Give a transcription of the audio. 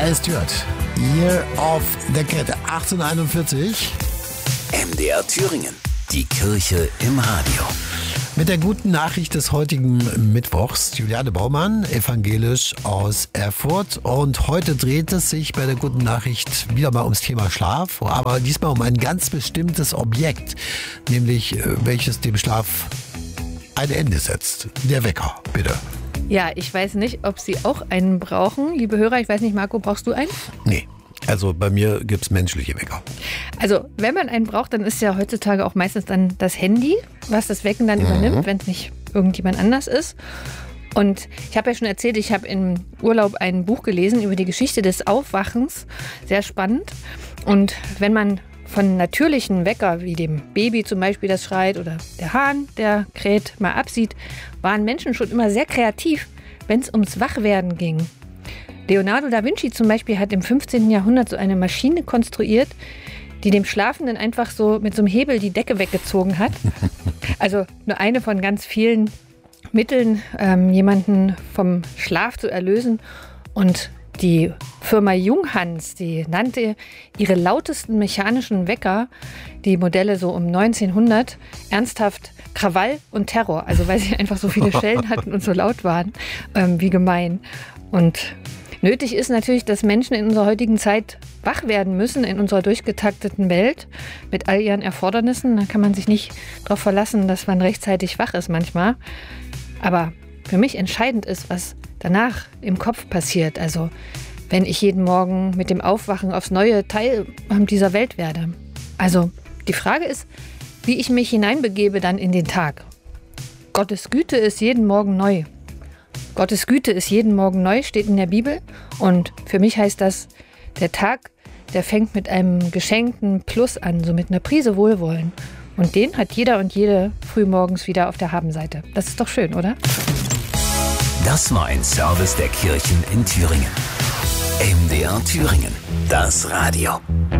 Michael Stewart, Year of the Cat, 1841. MDR Thüringen, die Kirche im Radio. Mit der guten Nachricht des heutigen Mittwochs, Juliane Baumann, evangelisch aus Erfurt. Und heute dreht es sich bei der guten Nachricht wieder mal ums Thema Schlaf, aber diesmal um ein ganz bestimmtes Objekt, nämlich welches dem Schlaf ein Ende setzt. Der Wecker, bitte. Ja, ich weiß nicht, ob Sie auch einen brauchen. Liebe Hörer, ich weiß nicht, Marco, brauchst du einen? Nee, also bei mir gibt es menschliche Wecker. Also, wenn man einen braucht, dann ist ja heutzutage auch meistens dann das Handy, was das Wecken dann übernimmt, wenn es nicht irgendjemand anders ist. Und ich habe ja schon erzählt, ich habe im Urlaub ein Buch gelesen über die Geschichte des Aufwachens. Sehr spannend. Und wenn man von natürlichen Wecker, wie dem Baby zum Beispiel, das schreit, oder der Hahn, der kräht, mal absieht, waren Menschen schon immer sehr kreativ, wenn es ums Wachwerden ging. Leonardo da Vinci zum Beispiel hat im 15. Jahrhundert so eine Maschine konstruiert, die dem Schlafenden einfach so mit so einem Hebel die Decke weggezogen hat. Also nur eine von ganz vielen Mitteln, jemanden vom Schlaf zu erlösen. Und die Firma Junghans, die nannte ihre lautesten mechanischen Wecker, die Modelle so um 1900, ernsthaft Krawall und Terror. Also weil sie einfach so viele Schellen hatten und so laut waren, wie gemein. Und nötig ist natürlich, dass Menschen in unserer heutigen Zeit wach werden müssen, in unserer durchgetakteten Welt mit all ihren Erfordernissen. Da kann man sich nicht darauf verlassen, dass man rechtzeitig wach ist manchmal. Aber für mich entscheidend ist, was danach im Kopf passiert. Also wenn ich jeden Morgen mit dem Aufwachen aufs Neue Teil dieser Welt werde. Also die Frage ist, wie ich mich hineinbegebe dann in den Tag. Gottes Güte ist jeden Morgen neu. Gottes Güte ist jeden Morgen neu, steht in der Bibel. Und für mich heißt das, der Tag, der fängt mit einem geschenkten Plus an, so mit einer Prise Wohlwollen. Und den hat jeder und jede frühmorgens wieder auf der Habenseite. Das ist doch schön, oder? Das war ein Service der Kirchen in Thüringen. MDR Thüringen, das Radio.